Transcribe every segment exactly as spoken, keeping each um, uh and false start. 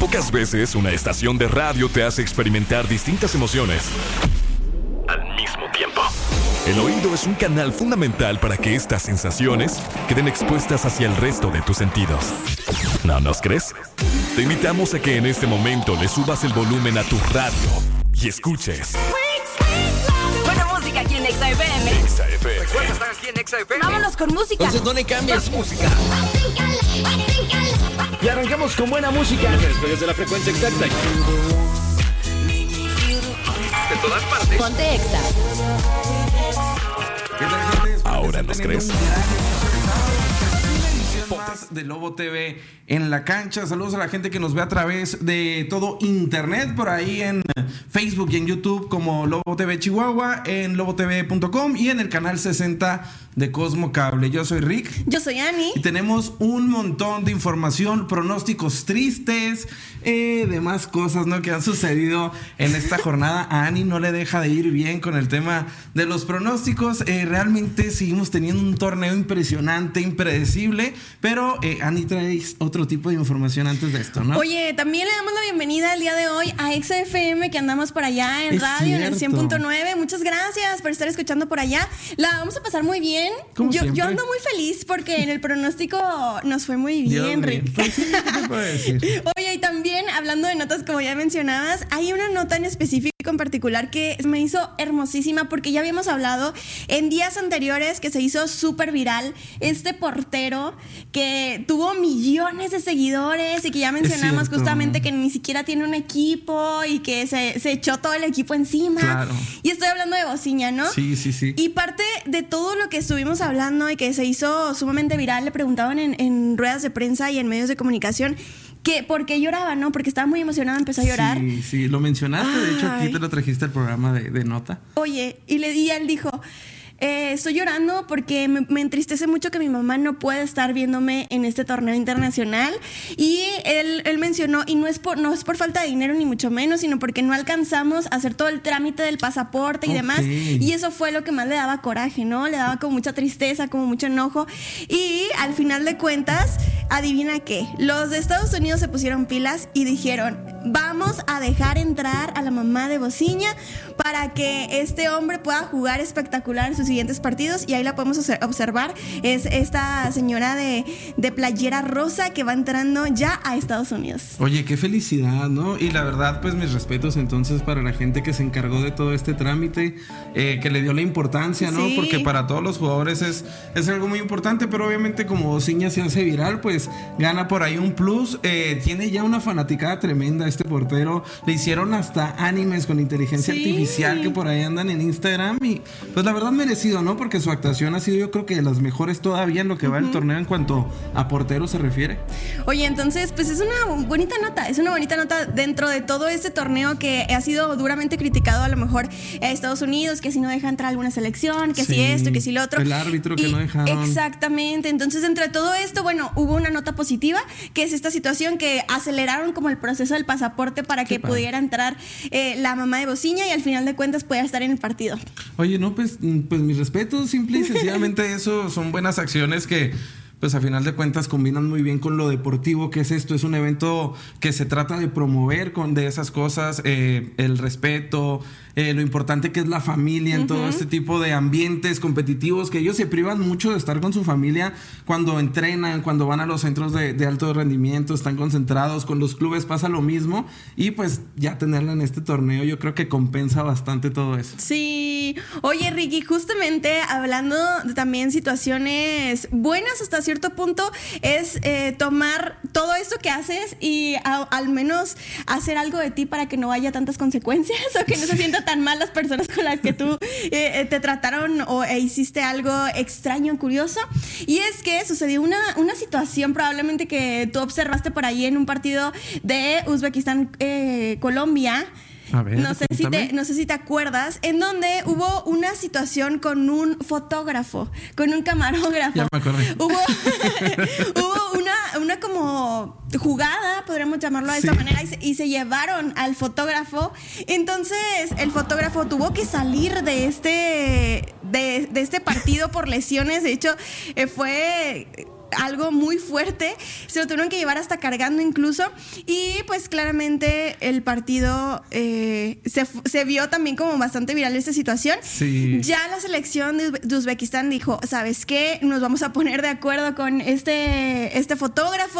Pocas veces una estación de radio te hace experimentar distintas emociones al mismo tiempo. El oído es un canal fundamental para que estas sensaciones queden expuestas hacia el resto de tus sentidos. ¿No nos crees? Te invitamos a que en este momento le subas el volumen a tu radio y escuches. Buena música aquí en Exa F M. Exa F M. Recuerda estar aquí en Exa F M. Vámonos con música. Entonces no le cambies música. Y arrancamos con buena música. Después de la frecuencia exacta. De todas partes. Ponte Exa. ¿Qué tal, gente? Ahora nos crees. Más de Lobo T V en la cancha. Saludos a la gente que nos ve a través de todo internet, por ahí en Facebook y en YouTube como Lobo T V Chihuahua, en lobo t v punto com y en el canal sesenta de Cosmo Cable. Yo soy Rick. Yo soy Ani. Y tenemos un montón de información, pronósticos tristes, eh, demás cosas, ¿no?, que han sucedido en esta jornada. A Ani no le deja de ir bien con el tema de los pronósticos. Eh, realmente seguimos teniendo un torneo impresionante, impredecible. Pero eh, Ani, traes otro tipo de información antes de esto, ¿no? Oye, también le damos la bienvenida el día de hoy a Exa F M, que andamos por allá en Es radio, cierto. en el cien punto nueve. Muchas gracias por estar escuchando por allá. La vamos a pasar muy bien. Como Yo, siempre. yo ando muy feliz porque en el pronóstico nos fue muy Dios bien, mío. Rick. Pues sí, ¿qué te puedo decir? Oye, y también hablando de notas, como ya mencionabas, hay una nota en específico en particular que me hizo hermosísima porque ya habíamos hablado en días anteriores que se hizo súper viral este portero que tuvo millones de seguidores y que ya mencionamos cierto. justamente que ni siquiera tiene un equipo y que se, se echó todo el equipo encima. Claro. Y estoy hablando de Bociña, ¿no? Sí, sí, sí. Y parte de todo lo que estuvimos hablando y que se hizo sumamente viral, le preguntaban en, en ruedas de prensa y en medios de comunicación que por qué lloraba, ¿no? Porque estaba muy emocionado, empezó a llorar. Sí, sí, lo mencionaste. De hecho, aquí Ay. te lo trajiste al programa de, de nota. Oye, y, le, y él dijo, eh, estoy llorando porque me, me entristece mucho que mi mamá no pueda estar viéndome en este torneo internacional. Y él, él mencionó, y no es, por, no es por falta de dinero ni mucho menos, sino porque no alcanzamos a hacer todo el trámite del pasaporte y Ok. demás. Y eso fue lo que más le daba coraje, ¿no? Le daba como mucha tristeza, como mucho enojo. Y al final de cuentas, adivina qué, los de Estados Unidos se pusieron pilas y dijeron, vamos a dejar entrar a la mamá de Bociña para que este hombre pueda jugar espectacular en sus siguientes partidos. Y ahí la podemos observar, es esta señora de, de playera rosa que va entrando ya a Estados Unidos. Oye, qué felicidad, ¿no? Y la verdad, pues mis respetos entonces para la gente que se encargó de todo este trámite, eh, que le dio la importancia, ¿no? Sí. Porque para todos los jugadores es, es algo muy importante, pero obviamente como Bociña se hace viral, pues gana por ahí un plus. Eh, tiene ya una fanaticada tremenda este portero. Le hicieron hasta animes con inteligencia Sí. artificial que por ahí andan en Instagram y pues la verdad merecido, ¿no? Porque su actuación ha sido, yo creo, que de las mejores todavía en lo que va el torneo en cuanto a portero se refiere. Oye, entonces, pues es una bonita nota, es una bonita nota dentro de todo este torneo que ha sido duramente criticado a lo mejor a Estados Unidos, que si no deja entrar alguna selección, que Sí, si esto, que si lo otro. el árbitro que Y no dejaron. Exactamente, entonces entre todo esto, bueno, hubo una nota positiva, que es esta situación que aceleraron como el proceso del pasaporte para Qué que padre. pudiera entrar eh, la mamá de Bociña y al final de cuentas pudiera estar en el partido. Oye, no, pues, pues mis respetos, simple y sencillamente eso son buenas acciones que pues a final de cuentas combinan muy bien con lo deportivo que es esto. Es un evento que se trata de promover con de esas cosas, eh, el respeto, eh, lo importante que es la familia en uh-huh. todo este tipo de ambientes competitivos, que ellos se privan mucho de estar con su familia cuando entrenan, cuando van a los centros de, de alto rendimiento, están concentrados. Con los clubes pasa lo mismo y pues ya tenerla en este torneo yo creo que compensa bastante todo eso. Sí, oye Ricky, justamente hablando de también situaciones buenas hasta cierto punto, es eh, tomar todo esto que haces y a, al menos hacer algo de ti para que no haya tantas consecuencias o que no se sientan tan mal las personas con las que tú eh, te trataron o e hiciste algo extraño, curioso. Y es que sucedió una, una situación probablemente que tú observaste por ahí en un partido de Uzbekistán eh, Colombia. A ver, no sé, si te, no sé si te acuerdas, en donde hubo una situación con un fotógrafo, con un camarógrafo. Ya me acordé. Hubo, hubo una, una como jugada, podríamos llamarlo de Sí. esta manera, y se, y se llevaron al fotógrafo. Entonces, el fotógrafo tuvo que salir de este, de, de este partido por lesiones. De hecho, eh, fue... algo muy fuerte, se lo tuvieron que llevar hasta cargando incluso, y pues claramente el partido eh, se, se vio también como bastante viral esta situación. Sí. Ya la selección de, de Uzbekistán dijo, ¿sabes qué? Nos vamos a poner de acuerdo con este, este fotógrafo,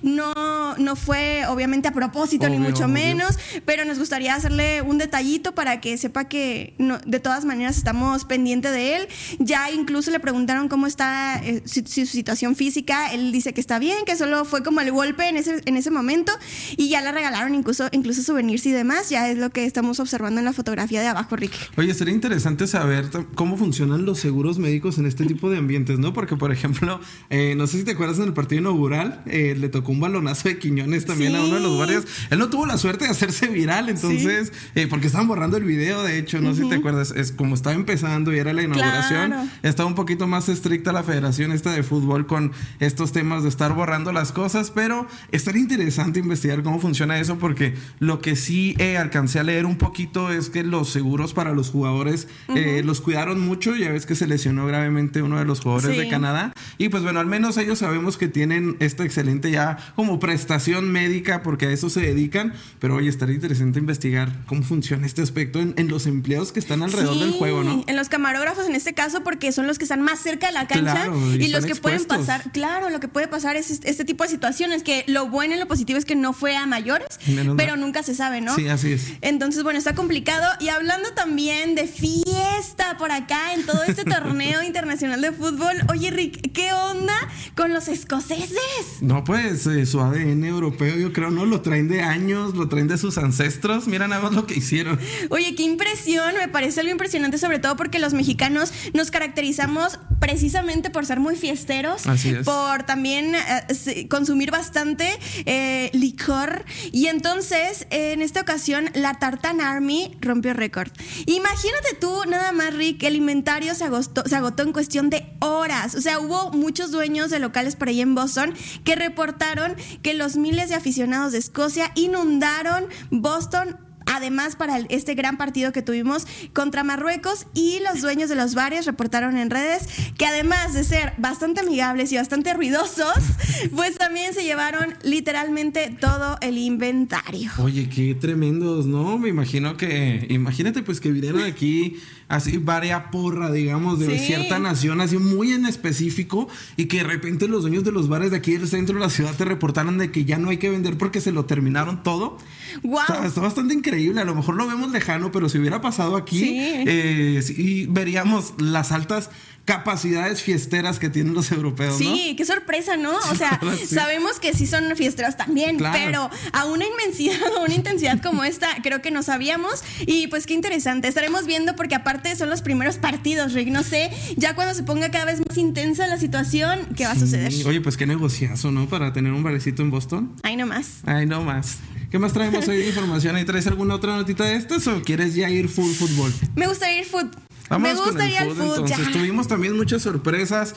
no, no fue obviamente a propósito, obvio, ni mucho obvio. menos, pero nos gustaría hacerle un detallito para que sepa que no, de todas maneras estamos pendientes de él. Ya incluso le preguntaron cómo está eh, su, su situación física. Él dice que está bien, que solo fue como el golpe en ese, en ese momento, y ya le regalaron incluso, incluso souvenirs y demás. Ya es lo que estamos observando en la fotografía de abajo, Rick. Oye, sería interesante saber cómo funcionan los seguros médicos en este tipo de ambientes, ¿no? Porque, por ejemplo, eh, no sé si te acuerdas, en el partido inaugural eh, le tocó un balonazo de Quiñones también sí. a uno de los guardias. Él no tuvo la suerte de hacerse viral, entonces, sí. eh, porque estaban borrando el video, de hecho, no uh-huh. sé si te acuerdas, es como estaba empezando y era la inauguración, claro. estaba un poquito más estricta la federación esta de fútbol con estos temas de estar borrando las cosas, pero estaría interesante investigar cómo funciona eso, porque lo que sí eh, alcancé a leer un poquito es que los seguros para los jugadores uh-huh. eh, los cuidaron mucho. Ya ves que se lesionó gravemente uno de los jugadores sí. de Canadá, y pues bueno, al menos ellos sabemos que tienen esta excelente ya como prestación médica, porque a eso se dedican. Pero oye, estaría interesante investigar cómo funciona este aspecto en, en los empleados que están alrededor sí, del juego, ¿no? En los camarógrafos en este caso, porque son los que están más cerca de la cancha, claro, y, y los que expuestos. pueden pasar, claro, lo que puede pasar es este, este tipo de situaciones, que lo bueno y lo positivo es que no fue a mayores, Menos pero mal. nunca se sabe, ¿no? Sí, así es. Entonces, bueno, está complicado. Y hablando también de fiesta por acá en todo este torneo internacional de fútbol, oye, Rick, ¿qué onda con los escoceses? No, pues eh, su A D N europeo, yo creo, ¿no? Lo traen de años, lo traen de sus ancestros. Mira nada más lo que hicieron. Oye, qué impresión, me parece algo impresionante, sobre todo porque los mexicanos nos caracterizamos precisamente por ser muy fiesteros. Así es. Por también eh, consumir bastante eh, licor. Y entonces, en esta ocasión, la Tartan Army rompió récord. Imagínate tú, nada más, Rick, el inventario se agotó, se agotó en cuestión de horas. O sea, hubo muchos dueños de locales por ahí en Boston que reportaron que los miles de aficionados de Escocia inundaron Boston. Además, para este gran partido que tuvimos contra Marruecos, y los dueños de los bares reportaron en redes que, además de ser bastante amigables y bastante ruidosos, pues también se llevaron literalmente todo el inventario. Oye, qué tremendos, ¿no? Me imagino que, imagínate pues que vinieron aquí así varia porra, digamos, de sí. cierta nación, así muy en específico, y que de repente los dueños de los bares de aquí del centro de la ciudad te reportaron de que ya no hay que vender porque se lo terminaron todo. Wow. Está, está bastante increíble. A lo mejor lo vemos lejano, pero si hubiera pasado aquí, sí. Eh, sí, veríamos las altas capacidades fiesteras que tienen los europeos, ¿no? Sí, qué sorpresa, ¿no? O sea, sí. sabemos que sí son fiesteros también, claro. pero a una inmensidad, a una intensidad como esta, creo que no sabíamos. Y pues qué interesante, estaremos viendo, porque aparte son los primeros partidos, Rick, no sé, ya cuando se ponga cada vez más intensa la situación, ¿qué va a suceder? Sí. Oye, pues qué negociazo, ¿no? Para tener un barecito en Boston. Ahí nomás. Ahí nomás. ¿Qué más traemos hoy de información? ¿Y traes alguna otra notita de estas o quieres ya ir full fútbol? Me gustaría ir fútbol. Vamos Me gustaría con el fútbol, entonces ya. Tuvimos también muchas sorpresas.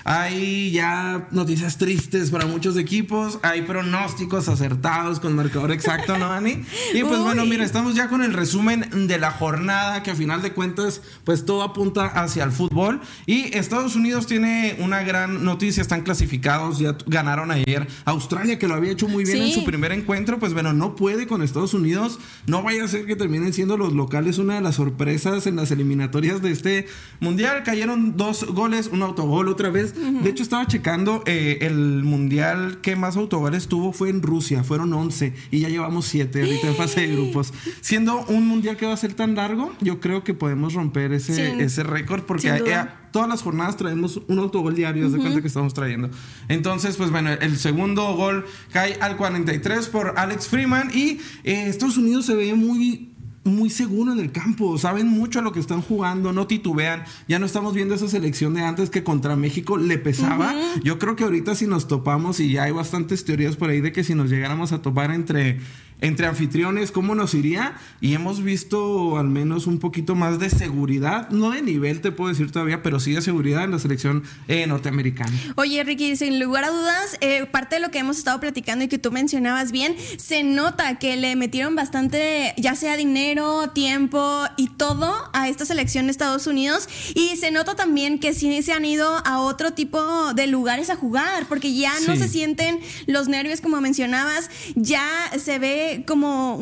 Hay ya noticias tristes para muchos equipos. Hay pronósticos acertados con marcador exacto, ¿no, Ani? Y pues Uy. bueno, mira, estamos ya con el resumen de la jornada, que a final de cuentas, pues todo apunta hacia el fútbol. Y Estados Unidos tiene una gran noticia, están clasificados, ya ganaron ayer. Australia, que lo había hecho muy bien sí. en su primer encuentro, pues bueno, no puede con Estados Unidos. No vaya a ser que terminen siendo los locales una de las sorpresas en las eliminatorias de este mundial. Cayeron dos goles, un autogol otra vez. Uh-huh. De hecho, estaba checando eh, el mundial que más autogoles tuvo fue en Rusia, fueron once, y ya llevamos siete ahorita en fase de grupos. Siendo un mundial que va a ser tan largo, yo creo que podemos romper ese, sí. ese récord, porque hay, eh, todas las jornadas traemos un autogol diario, uh-huh. de cuenta que estamos trayendo. Entonces, pues bueno, el segundo gol cae al cuarenta y tres por Alex Freeman, y eh, Estados Unidos se ve muy... muy seguro en el campo, saben mucho a lo que están jugando, no titubean. Ya no estamos viendo esa selección de antes que contra México le pesaba. Uh-huh. Yo creo que ahorita si nos topamos, y ya hay bastantes teorías por ahí de que si nos llegáramos a topar entre entre anfitriones, cómo nos iría, y hemos visto al menos un poquito más de seguridad, no de nivel te puedo decir todavía, pero sí de seguridad en la selección eh, norteamericana. Oye, Ricky, sin lugar a dudas, eh, parte de lo que hemos estado platicando y que tú mencionabas bien, se nota que le metieron bastante, ya sea dinero, tiempo y todo a esta selección de Estados Unidos, y se nota también que sí se han ido a otro tipo de lugares a jugar, porque ya no Sí. se sienten los nervios como mencionabas, ya se ve como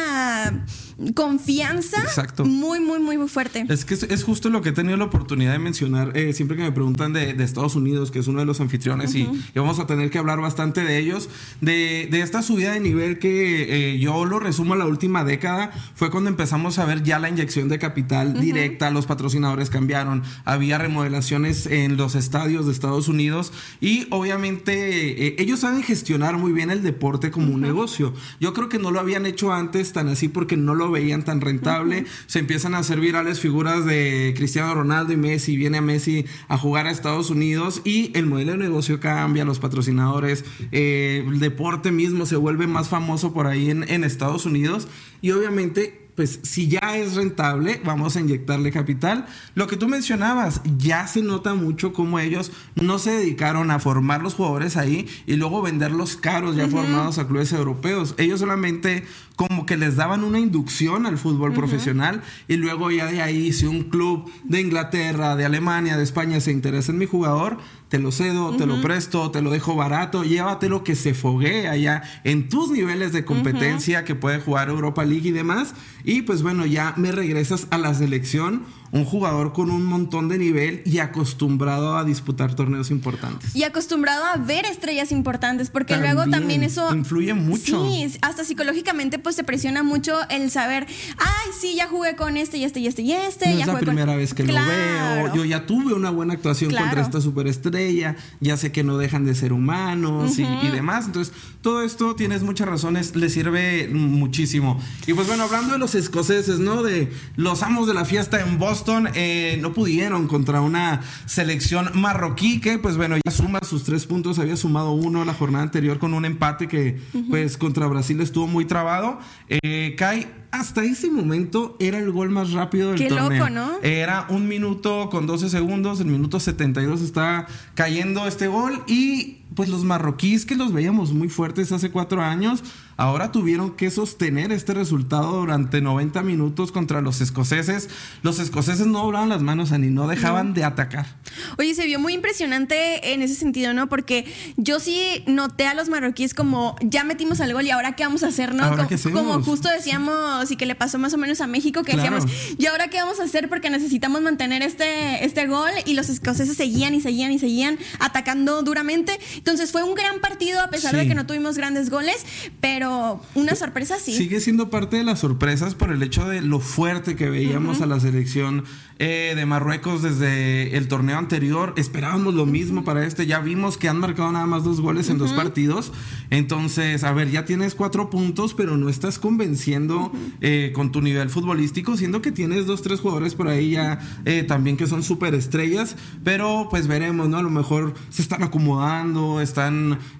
una confianza. Exacto. muy, muy, muy, muy fuerte. Es que es, es justo lo que he tenido la oportunidad de mencionar eh, siempre que me preguntan de, de Estados Unidos, que es uno de los anfitriones, uh-huh. y, y vamos a tener que hablar bastante de ellos, de, de esta subida de nivel que eh, yo lo resumo a la última década, fue cuando empezamos a ver ya la inyección de capital uh-huh. directa, los patrocinadores cambiaron, había remodelaciones en los estadios de Estados Unidos, y obviamente eh, ellos saben gestionar muy bien el deporte como uh-huh. un negocio. Yo creo que no lo habían hecho antes tan así porque no lo veían tan rentable. Uh-huh. Se empiezan a hacer virales figuras de Cristiano Ronaldo y Messi, viene a Messi a jugar a Estados Unidos y el modelo de negocio cambia, los patrocinadores, eh, el deporte mismo se vuelve más famoso por ahí en, en Estados Unidos, y obviamente pues si ya es rentable, vamos a inyectarle capital. Lo que tú mencionabas, ya se nota mucho cómo ellos no se dedicaron a formar los jugadores ahí y luego venderlos caros ya uh-huh. formados a clubes europeos. Ellos solamente como que les daban una inducción al fútbol uh-huh. profesional, y luego ya de ahí, si un club de Inglaterra, de Alemania, de España se interesa en mi jugador, te lo cedo, uh-huh. te lo presto, te lo dejo barato, llévatelo que se foguee allá en tus niveles de competencia, uh-huh. que puede jugar Europa League y demás, y pues bueno, ya me regresas a la selección, un jugador con un montón de nivel y acostumbrado a disputar torneos importantes. Y acostumbrado a ver estrellas importantes, porque también, luego también eso influye mucho. Sí, hasta psicológicamente pues te presiona mucho el saber, ay, sí, ya jugué con este y este y este y este. No ya es la jugué primera con... vez que claro. lo veo. Yo ya tuve una buena actuación claro. contra esta superestrella. Ya sé que no dejan de ser humanos uh-huh. y, y demás. Entonces, todo esto, tienes muchas razones, le sirve muchísimo. Y pues bueno, hablando de los escoceses, ¿no? De los amos de la fiesta en Boston, eh, no pudieron contra una selección marroquí que, pues bueno, ya suma sus tres puntos. Había sumado uno la jornada anterior con un empate que, uh-huh. pues, contra Brasil estuvo muy trabado. Eh, Kai, hasta ese momento era el gol más rápido del Qué torneo. Qué loco, ¿no? Era un minuto con doce segundos, el minuto setenta y dos está cayendo este gol, y pues los marroquíes, que los veíamos muy fuertes hace cuatro años, ahora tuvieron que sostener este resultado durante noventa minutos contra los escoceses. Los escoceses no doblaban las manos, ni no dejaban no. de atacar. Oye, se vio muy impresionante en ese sentido, ¿no? Porque yo sí noté a los marroquíes como, ya metimos el gol y ahora qué vamos a hacer, ¿no? ¿Ahora como, qué como justo decíamos, y que le pasó más o menos a México, que claro. decíamos, ¿y ahora qué vamos a hacer? Porque necesitamos mantener este, este gol, y los escoceses seguían y seguían y seguían atacando duramente. Entonces fue un gran partido, a pesar sí. de que no tuvimos grandes goles, pero una sorpresa sí. Sigue siendo parte de las sorpresas por el hecho de lo fuerte que veíamos uh-huh. a la selección eh, de Marruecos desde el torneo anterior. Esperábamos lo mismo uh-huh. para este. Ya vimos que han marcado nada más dos goles uh-huh. en dos partidos. Entonces, a ver, ya tienes cuatro puntos, pero no estás convenciendo uh-huh. eh, con tu nivel futbolístico, siendo que tienes dos, tres jugadores por ahí ya eh, también que son súper estrellas. Pero pues veremos, ¿no? A lo mejor se están acomodando, están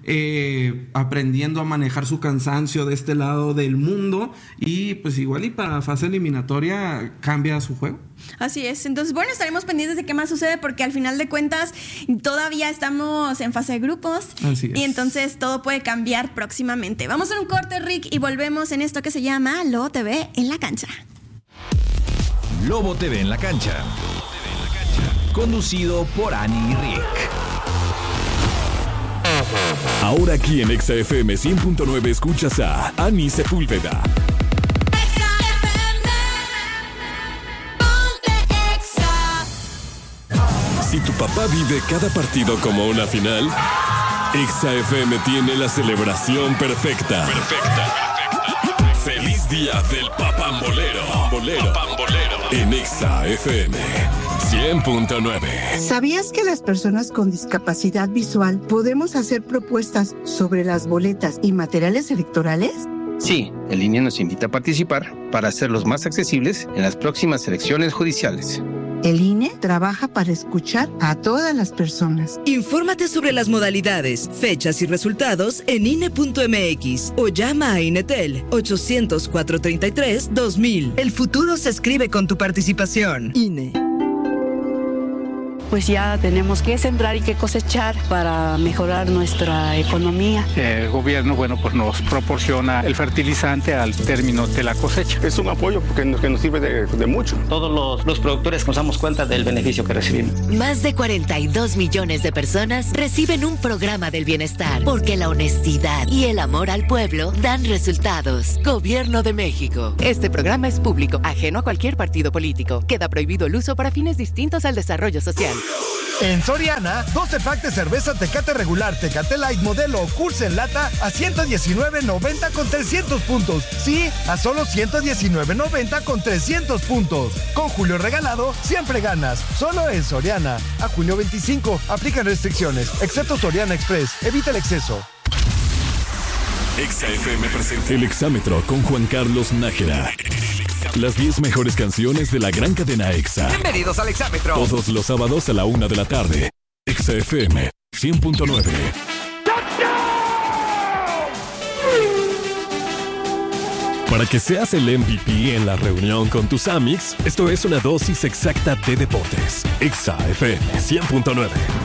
eh, aprendiendo a manejar su cansancio de este lado del mundo, y pues igual y para la fase eliminatoria cambia su juego. Así es. Entonces, bueno, estaremos pendientes de qué más sucede, porque al final de cuentas todavía estamos en fase de grupos. Así es. Y entonces todo puede cambiar próximamente. Vamos a un corte, Rick, y volvemos en esto que se llama Lobo T V en la cancha. Lobo T V en la cancha. Conducido por Ani y Rick. Ahora aquí en Exa F M cien punto nueve escuchas a Ani Sepúlveda. Exa F M, ponte Exa. Si tu papá vive cada partido como una final, Exa F M tiene la celebración perfecta. Perfecta. Feliz día del papambolero. Bolero. Papambolero. En Exa F M cien punto nueve. ¿Sabías que las personas con discapacidad visual podemos hacer propuestas sobre las boletas y materiales electorales? Sí, el I N E nos invita a participar para hacerlos más accesibles en las próximas elecciones judiciales. El I N E trabaja para escuchar a todas las personas. Infórmate sobre las modalidades, fechas y resultados en I N E punto M X o llama a INETEL ochocientos, cuatrocientos treinta y tres, dos mil. El futuro se escribe con tu participación. I N E. Pues ya tenemos que sembrar y que cosechar para mejorar nuestra economía. El gobierno, bueno, pues nos proporciona el fertilizante al término de la cosecha. Es un apoyo porque nos, que nos sirve de, de mucho. Todos los, los productores nos damos cuenta del beneficio que recibimos. Más de cuarenta y dos millones de personas reciben un programa del bienestar porque la honestidad y el amor al pueblo dan resultados. Gobierno de México. Este programa es público, ajeno a cualquier partido político. Queda prohibido el uso para fines distintos al desarrollo social. En Soriana, doce pack de cerveza Tecate regular, Tecate Light modelo o Curse en lata a ciento diecinueve noventa con trescientos puntos. Sí, a solo ciento diecinueve noventa con trescientos puntos. Con Julio regalado, siempre ganas. Solo en Soriana. A junio veinticinco, aplican restricciones, excepto Soriana Express. Evita el exceso. Exa F M presenta El Exámetro con Juan Carlos Nájera. Las diez mejores canciones de la gran cadena Exa. Bienvenidos al Exámetro. Todos los sábados a la una de la tarde. Exa F M cien punto nueve. Para que seas el M V P en la reunión con tus amics, esto es una dosis exacta de deportes. Exa F M cien punto nueve.